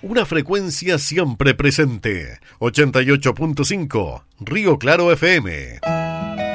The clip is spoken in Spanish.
Una frecuencia siempre presente. 88.5 Río Claro FM.